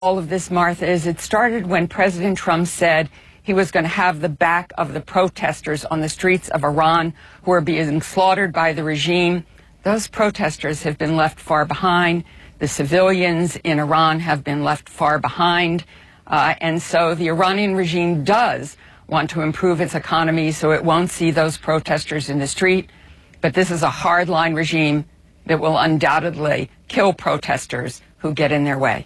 All of this, Martha, is it started when President Trump said he was going to have the back of the protesters on the streets of Iran who are being slaughtered by the regime. Those protesters have been left far behind. The civilians in Iran have been left far behind. And so the Iranian regime does want to improve its economy so it won't see those protesters in the street. But this is a hardline regime that will undoubtedly kill protesters who get in their way.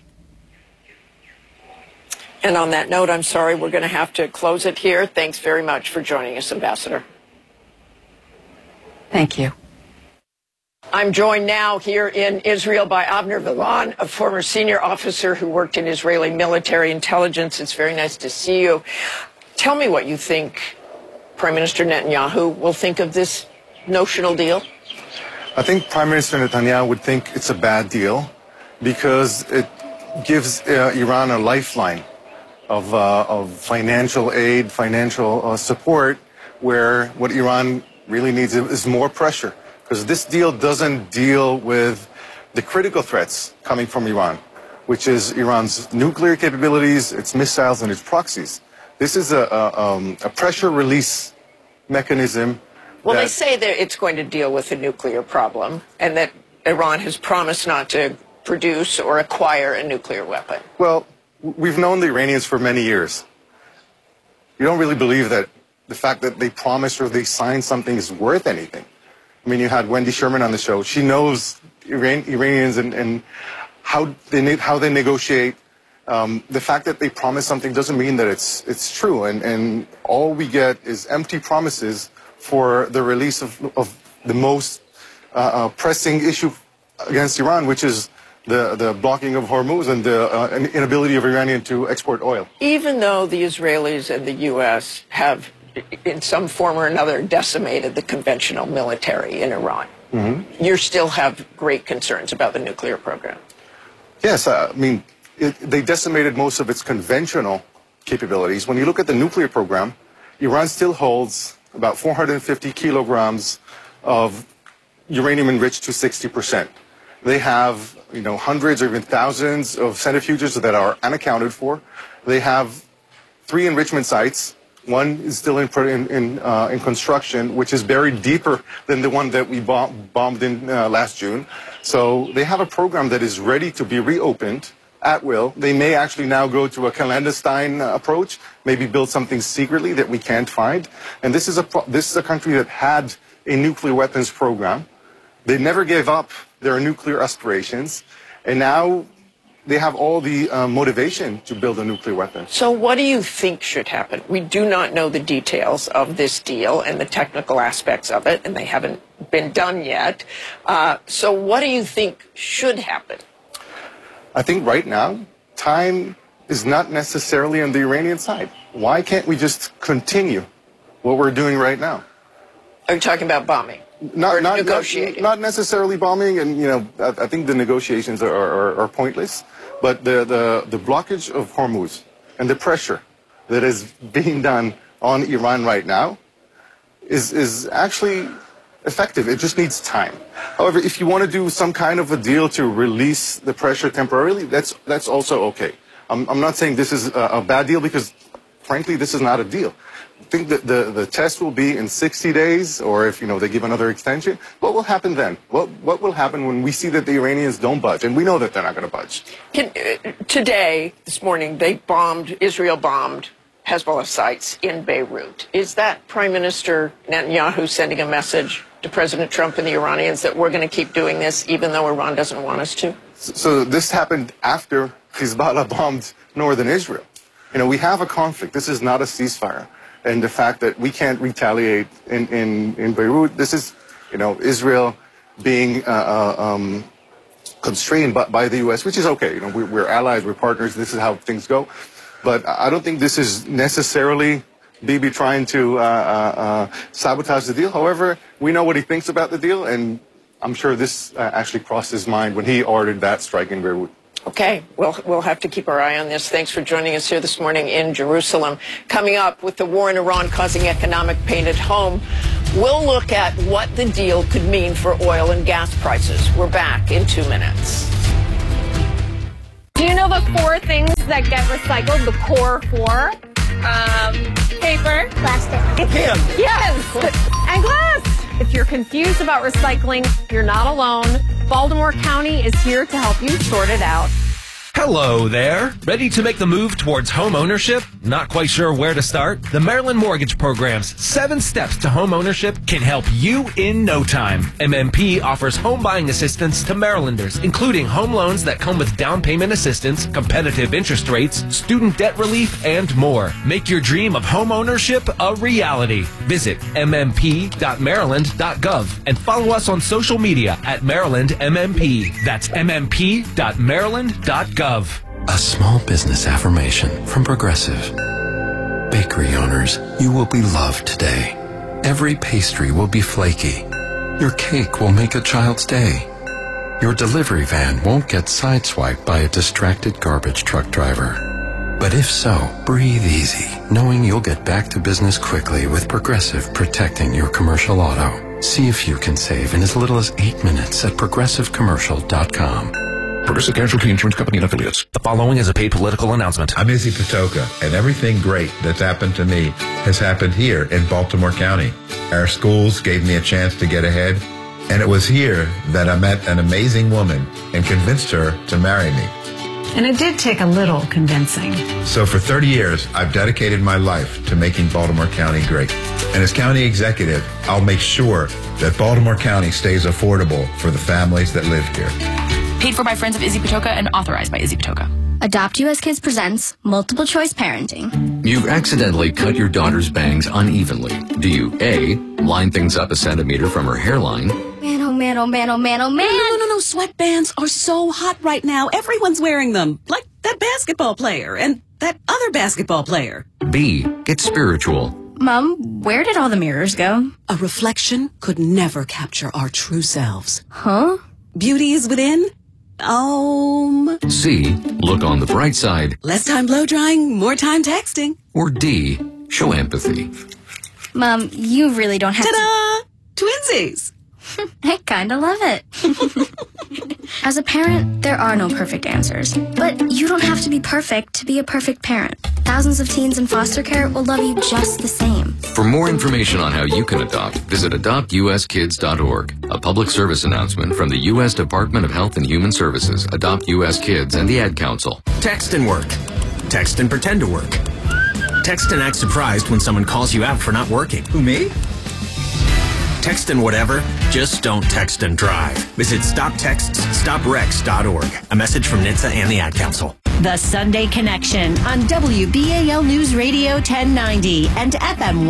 And on that note, I'm sorry, we're going to have to close it here. Thanks very much for joining us, Ambassador. Thank you. I'm joined now here in Israel by Avner Vilan, a former senior officer who worked in Israeli military intelligence. It's very nice to see you. Tell me what you think Prime Minister Netanyahu will think of this notional deal. I think Prime Minister Netanyahu would think it's a bad deal because it gives Iran a lifeline of financial aid, financial support, where what Iran really needs is more pressure. Because this deal doesn't deal with the critical threats coming from Iran, which is Iran's nuclear capabilities, its missiles, and its proxies. This is a pressure release mechanism. Well, they say that it's going to deal with the nuclear problem and that Iran has promised not to produce or acquire a nuclear weapon. Well, we've known the Iranians for many years. You don't really believe that the fact that they promised or they signed something is worth anything. I mean, you had Wendy Sherman on the show. She knows Iranians and how they negotiate. The fact that they promise something doesn't mean that it's true. And all we get is empty promises for the release of the most pressing issue against Iran, which is the blocking of Hormuz and the inability of Iranian to export oil. Even though the Israelis and the U.S. have, in some form or another, decimated the conventional military in Iran, you still have great concerns about the nuclear program. Yes, I mean, they decimated most of its conventional capabilities. When you look at the nuclear program, Iran still holds about 450 kilograms of uranium enriched to 60%. They have, hundreds or even thousands of centrifuges that are unaccounted for. They have 3 enrichment sites. One is still in construction, which is buried deeper than the one that we bombed in last June. So they have a program that is ready to be reopened at will. They may actually now go to a clandestine approach, maybe build something secretly that we can't find. And this is a country that had a nuclear weapons program. They never gave up their nuclear aspirations, and now they have all the motivation to build a nuclear weapon. So what do you think should happen? We do not know the details of this deal and the technical aspects of it, and they haven't been done yet. So what do you think should happen? I think right now, time is not necessarily on the Iranian side. Why can't we just continue what we're doing right now? Are you talking about bombing? Not negotiating? Not necessarily bombing, and I think the negotiations are pointless. But the blockage of Hormuz and the pressure that is being done on Iran right now is actually effective. It just needs time. However, if you want to do some kind of a deal to release the pressure temporarily, that's also okay. I'm not saying this is a bad deal because, frankly, this is not a deal. I think that the test will be in 60 days, or if they give another extension. What will happen then? What will happen when we see that the Iranians don't budge, and we know that they're not going to budge? This morning, Israel bombed Hezbollah sites in Beirut. Is that Prime Minister Netanyahu sending a message to President Trump and the Iranians that we're going to keep doing this even though Iran doesn't want us to? So this happened after Hezbollah bombed northern Israel. We have a conflict. This is not a ceasefire. And the fact that we can't retaliate in Beirut, this is, Israel being constrained by the U.S., which is okay. We're allies, we're partners. This is how things go. But I don't think this is necessarily Bibi trying to sabotage the deal. However, we know what he thinks about the deal, and I'm sure this actually crossed his mind when he ordered that strike in Beirut. Okay, we'll have to keep our eye on this. Thanks for joining us here this morning in Jerusalem. Coming up, with the war in Iran causing economic pain at home, we'll look at what the deal could mean for oil and gas prices. We're back in 2 minutes. Do you know the 4 things that get recycled? The core 4? Paper. Plastic. Can. Yes. And glass. If you're confused about recycling, you're not alone. Baltimore County is here to help you sort it out. Hello there. Ready to make the move towards home ownership? Not quite sure where to start? The Maryland Mortgage Program's 7 steps to home ownership can help you in no time. MMP offers home buying assistance to Marylanders, including home loans that come with down payment assistance, competitive interest rates, student debt relief, and more. Make your dream of home ownership a reality. Visit mmp.maryland.gov and follow us on social media at MarylandMMP. That's mmp.maryland.gov. A small business affirmation from Progressive. Bakery owners, you will be loved today. Every pastry will be flaky. Your cake will make a child's day. Your delivery van won't get sideswiped by a distracted garbage truck driver. But if so, breathe easy, knowing you'll get back to business quickly with Progressive protecting your commercial auto. See if you can save in as little as 8 minutes at progressivecommercial.com. Progressive Casualty Insurance Company and affiliates. The following is a paid political announcement. I'm Izzy Patoka, and everything great that's happened to me has happened here in Baltimore County. Our schools gave me a chance to get ahead, and it was here that I met an amazing woman and convinced her to marry me. And it did take a little convincing. So for 30 years, I've dedicated my life to making Baltimore County great. And as county executive, I'll make sure that Baltimore County stays affordable for the families that live here. Paid for by friends of Izzy Patoka and authorized by Izzy Patoka. Adopt US Kids presents Multiple Choice Parenting. You've accidentally cut your daughter's bangs unevenly. Do you A, line things up a centimeter from her hairline? Man, oh man, oh man, oh man, oh man. No. Sweatbands are so hot right now. Everyone's wearing them. Like that basketball player and that other basketball player. B, get spiritual. Mom, where did all the mirrors go? A reflection could never capture our true selves. Huh? Beauty is within. C, look on the bright side. Less time blow drying, more time texting. Or D, show empathy. Mom, you really don't have Ta-da! Twinsies! I kinda love it. As a parent, there are no perfect answers. But you don't have to be perfect to be a perfect parent. Thousands of teens in foster care will love you just the same. For more information on how you can adopt, visit adoptuskids.org. A public service announcement from the U.S. Department of Health and Human Services, Adopt U.S. Kids, and the Ad Council. Text and work. Text and pretend to work. Text and act surprised when someone calls you out for not working. Who, me? Text and whatever, just don't text and drive. Visit StopTextsStopWrecks.org. A message from NHTSA and the Ad Council. The Sunday Connection on WBAL News Radio 1090 and FM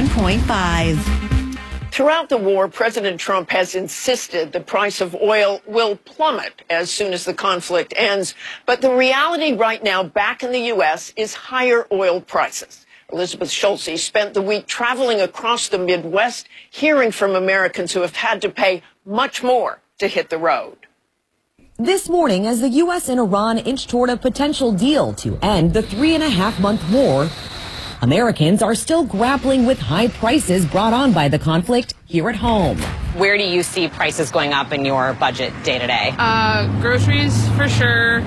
101.5. Throughout the war, President Trump has insisted the price of oil will plummet as soon as the conflict ends. But the reality right now back in the U.S. is higher oil prices. Elizabeth Schulze spent the week traveling across the Midwest, hearing from Americans who have had to pay much more to hit the road. This morning, as the U.S. and Iran inch toward a potential deal to end the 3.5-month war, Americans are still grappling with high prices brought on by the conflict here at home. Where do you see prices going up in your budget day to day? Groceries for sure,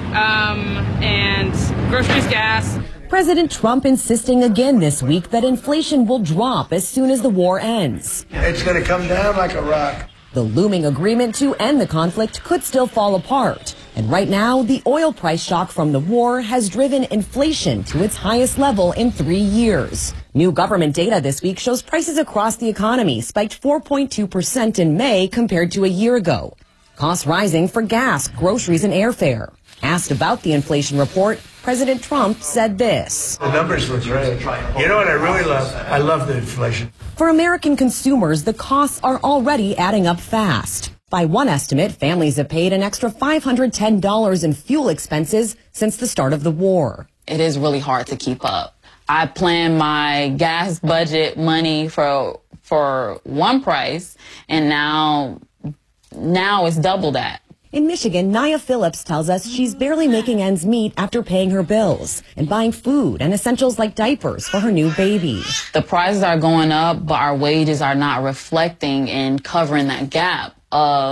and groceries, gas. President Trump insisting again this week that inflation will drop as soon as the war ends. It's going to come down like a rock. The looming agreement to end the conflict could still fall apart. And right now, the oil price shock from the war has driven inflation to its highest level in 3 years. New government data this week shows prices across the economy spiked 4.2% in May compared to a year ago. Costs rising for gas, groceries, and airfare. Asked about the inflation report, President Trump said this. The numbers look great. You know what I really love? I love the inflation. For American consumers, the costs are already adding up fast. By one estimate, families have paid an extra $510 in fuel expenses since the start of the war. It is really hard to keep up. I plan my gas budget money for one price, and now it's double that. In Michigan, Nia Phillips tells us she's barely making ends meet after paying her bills and buying food and essentials like diapers for her new baby. The prices are going up, but our wages are not reflecting and covering that gap of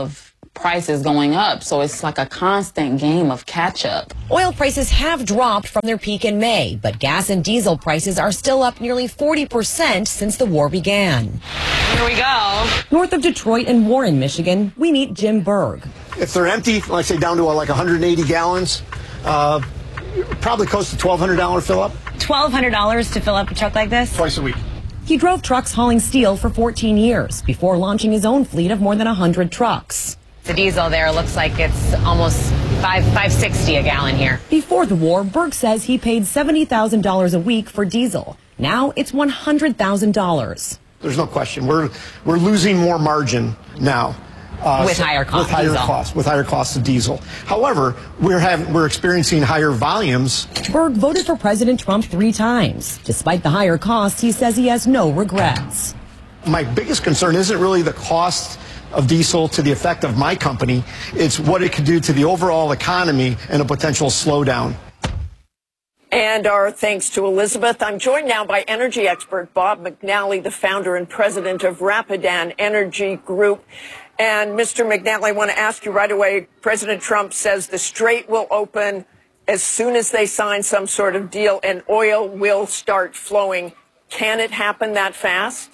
prices going up. So it's like a constant game of catch up. Oil prices have dropped from their peak in May, but gas and diesel prices are still up nearly 40% since the war began. Here we go. North of Detroit and Warren, Michigan, we meet Jim Berg. If they're empty, let's say down to like 180 gallons, probably close to $1,200 fill up. $1,200 to fill up a truck like this? Twice a week. He drove trucks hauling steel for 14 years before launching his own fleet of more than 100 trucks. The diesel there looks like it's almost $5.60 a gallon here. Before the war, Berg says he paid $70,000 a week for diesel. Now it's $100,000. There's no question. We're losing more margin now. With higher costs. With higher costs of diesel. However, we're experiencing higher volumes. Berg voted for President Trump 3 times. Despite the higher costs, he says he has no regrets. My biggest concern isn't really the cost of diesel to the effect of my company. It's what it could do to the overall economy and a potential slowdown. And our thanks to Elizabeth. I'm joined now by energy expert Bob McNally, the founder and president of Rapidan Energy Group. And Mr. McNally, I want to ask you right away, President Trump says the Strait will open as soon as they sign some sort of deal and oil will start flowing. Can it happen that fast?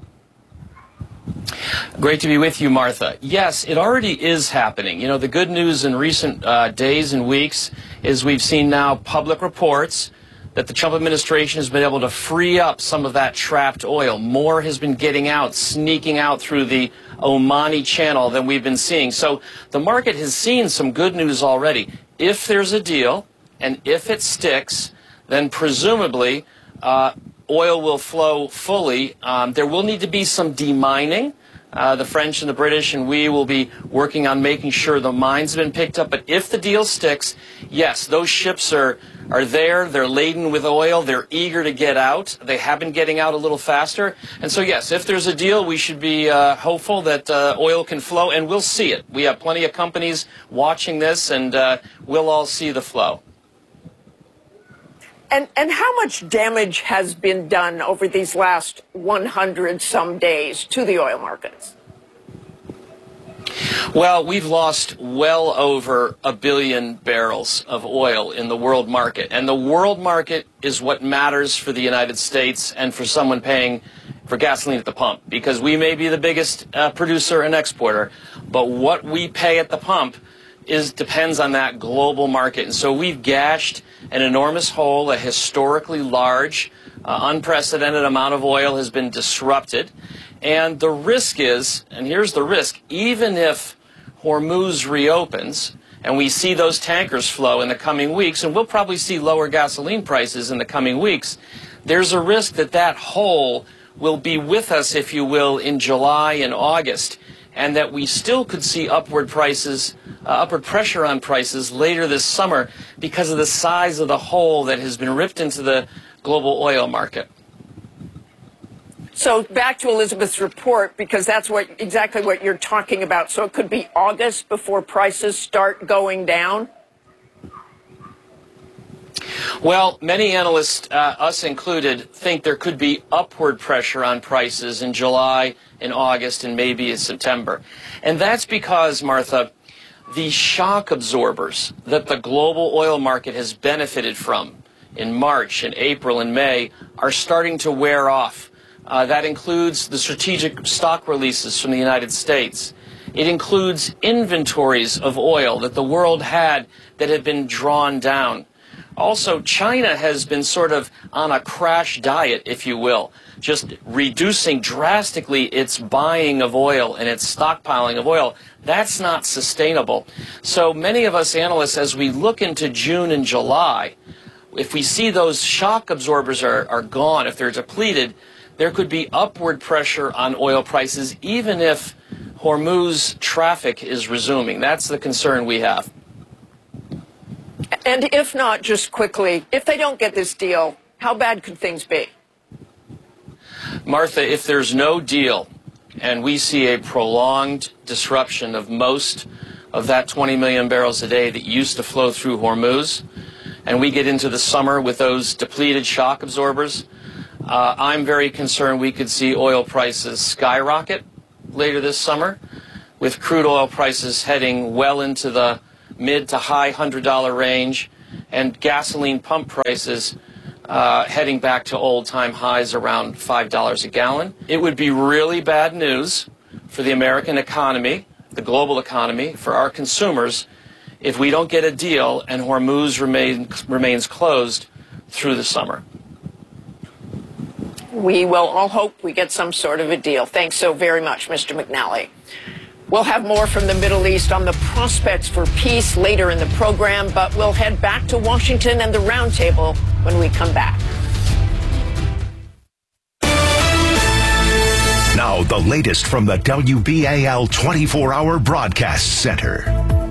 Great to be with you, Martha. Yes, it already is happening. You know, the good news in recent days and weeks is we've seen now public reports that the Trump administration has been able to free up some of that trapped oil. More has been getting out, sneaking out through the Omani Channel than we've been seeing. So the market has seen some good news already. If there's a deal and if it sticks, then presumably oil will flow fully. There will need to be some demining. The French and the British and we will be working on making sure the mines have been picked up. But if the deal sticks, yes, those ships are there. They're laden with oil. They're eager to get out. They have been getting out a little faster. And so, yes, if there's a deal, we should be hopeful that oil can flow, and we'll see it. We have plenty of companies watching this, and we'll all see the flow. And how much damage has been done over these last 100-some days to the oil markets? Well, we've lost well over 1 billion barrels of oil in the world market. And the world market is what matters for the United States and for someone paying for gasoline at the pump. Because we may be the biggest producer and exporter, but what we pay at the pump depends on that global market. And so we've gashed an enormous hole. A historically large, unprecedented amount of oil has been disrupted. And the risk is, and here's the risk, even if Hormuz reopens and we see those tankers flow in the coming weeks, and we'll probably see lower gasoline prices in the coming weeks, there's a risk that that hole will be with us, if you will, in July and August, and that we still could see upward pressure on prices later this summer because of the size of the hole that has been ripped into the global oil market. So back to Elizabeth's report, because that's exactly what you're talking about. So it could be August before prices start going down? Well, many analysts, us included, think there could be upward pressure on prices in July, in August, and maybe in September. And that's because, Martha, the shock absorbers that the global oil market has benefited from in March and April and May are starting to wear off. That includes the strategic stock releases from the United States. It includes inventories of oil that the world had that had been drawn down. Also, China has been sort of on a crash diet, if you will, just reducing drastically its buying of oil and its stockpiling of oil. That's not sustainable. So many of us analysts, as we look into June and July, if we see those shock absorbers are gone, if they're depleted, there could be upward pressure on oil prices, even if Hormuz traffic is resuming. That's the concern we have. And if not, just quickly, if they don't get this deal, how bad could things be? Martha, if there's no deal and we see a prolonged disruption of most of that 20 million barrels a day that used to flow through Hormuz, and we get into the summer with those depleted shock absorbers, I'm very concerned we could see oil prices skyrocket later this summer. with crude oil prices heading well into the mid to high $100 range, and gasoline pump prices heading back to old-time highs around $5 a gallon. It would be really bad news for the American economy, the global economy, for our consumers, if we don't get a deal and Hormuz remains closed through the summer. We will all hope we get some sort of a deal. Thanks so very much, Mr. McNally. We'll have more from the Middle East on the prospects for peace later in the program, but we'll head back to Washington and the roundtable when we come back. Now, the latest from the WBAL 24-hour broadcast center.